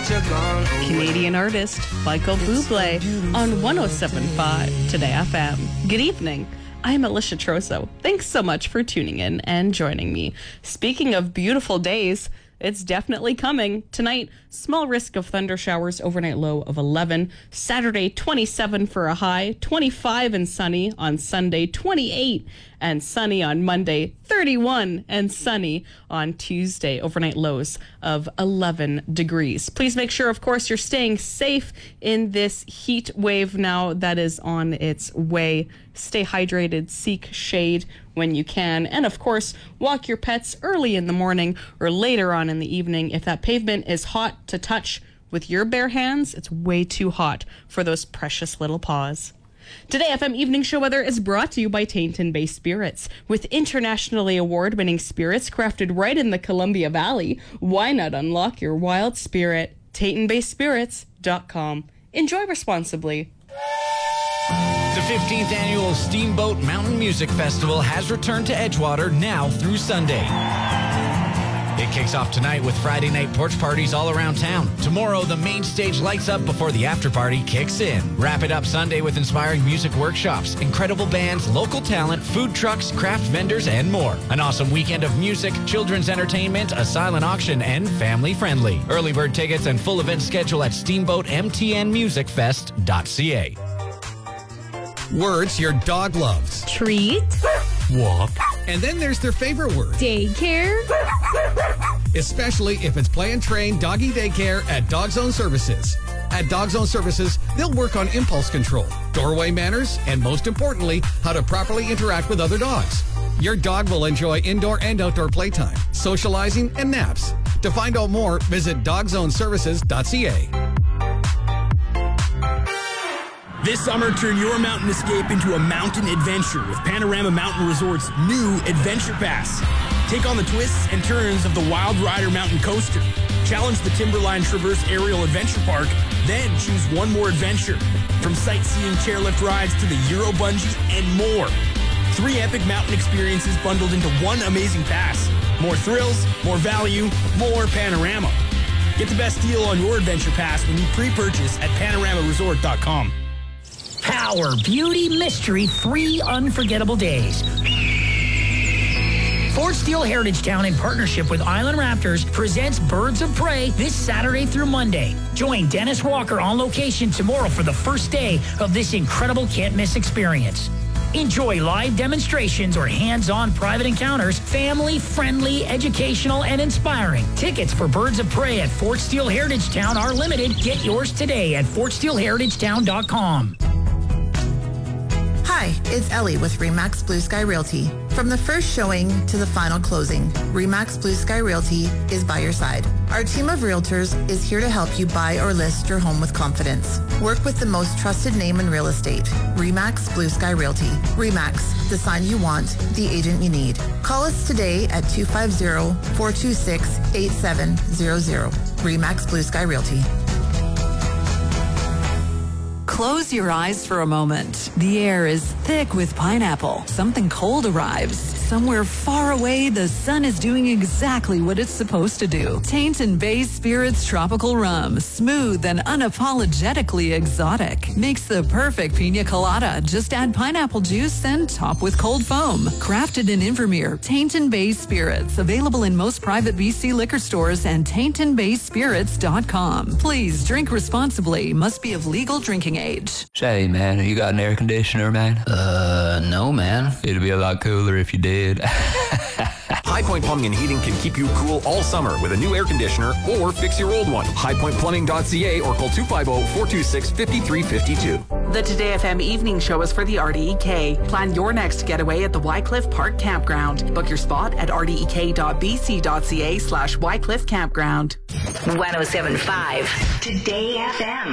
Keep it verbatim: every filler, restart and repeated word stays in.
you're gone away. Canadian artist Michael Bublé on one oh seven point five Today F M. Good evening. I'm Alicia Trozo. Thanks so much for tuning in and joining me. Speaking of beautiful days, it's definitely coming. Tonight, small risk of thunder showers, overnight low of eleven. Saturday, twenty-seven for a high, twenty-five and sunny. On Sunday, twenty-eight and sunny. On Monday, thirty-one and sunny. On Tuesday, overnight lows of eleven degrees. Please make sure, of course, you're staying safe in this heat wave now that is on its way. Stay hydrated, seek shade when you can, and of course, walk your pets early in the morning or later on in the evening. If that pavement is hot to touch with your bare hands, it's way too hot for those precious little paws. Today F M Evening Show Weather is brought to you by Tainton Bay Spirits. With internationally award-winning spirits crafted right in the Columbia Valley, why not unlock your wild spirit? Tainton Bay Spirits dot com. Enjoy responsibly. The fifteenth Annual Steamboat Mountain Music Festival has returned to Edgewater now through Sunday. It kicks off tonight with Friday night porch parties all around town. Tomorrow, the main stage lights up before the after party kicks in. Wrap it up Sunday with inspiring music workshops, incredible bands, local talent, food trucks, craft vendors, and more. An awesome weekend of music, children's entertainment, a silent auction, and family friendly. Early bird tickets and full event schedule at steamboat m t n music fest dot c a. Words your dog loves. Treat. Walk. And then there's their favorite word. Daycare. Especially if it's play and train doggy daycare at Dog Zone Services. At Dog Zone Services, they'll work on impulse control, doorway manners, and most importantly, how to properly interact with other dogs. Your dog will enjoy indoor and outdoor playtime, socializing, and naps. To find out more, visit dog zone services dot c a. This summer, turn your mountain escape into a mountain adventure with Panorama Mountain Resort's new Adventure Pass. Take on the twists and turns of the Wild Rider Mountain Coaster. Challenge the Timberline Traverse Aerial Adventure Park, then choose one more adventure. From sightseeing chairlift rides to the Euro Bungee and more. Three epic mountain experiences bundled into one amazing pass. More thrills, more value, more Panorama. Get the best deal on your Adventure Pass when you pre-purchase at panorama resort dot com. Power, beauty, mystery, three unforgettable days. Fort Steele Heritage Town, in partnership with Island Raptors, presents Birds of Prey this Saturday through Monday. Join Dennis Walker on location tomorrow for the first day of this incredible can't-miss experience. Enjoy live demonstrations or hands-on private encounters, family-friendly, educational, and inspiring. Tickets for Birds of Prey at Fort Steele Heritage Town are limited. Get yours today at fort steele heritage town dot com. Hi, it's Ellie with Remax Blue Sky Realty. From the first showing to the final closing, Remax Blue Sky Realty is by your side. Our team of realtors is here to help you buy or list your home with confidence. Work with the most trusted name in real estate, Remax Blue Sky Realty. Remax, the sign you want, the agent you need. Call us today at two five zero, four two six, eight seven zero zero. Remax Blue Sky Realty. Close your eyes for a moment. The air is thick with pineapple. Something cold arrives. Somewhere far away, the sun is doing exactly what it's supposed to do. Tainton Bay Spirits Tropical Rum. Smooth and unapologetically exotic. Makes the perfect pina colada. Just add pineapple juice and top with cold foam. Crafted in Invermere, Tainton Bay Spirits. Available in most private B C liquor stores and tainton bay spirits dot com. Please drink responsibly. Must be of legal drinking age. Say, man, you got an air conditioner, man? Uh, no, man. It'd be a lot cooler if you did. High Point Plumbing and Heating can keep you cool all summer with a new air conditioner or fix your old one. high point plumbing dot c a or call two five zero, four two six, five three five two. The Today F M Evening Show is for the R D E K. Plan your next getaway at the Wycliffe Park Campground. Book your spot at r d e k dot b c dot c a slash Wycliffe Campground. one oh seven point five Today F M.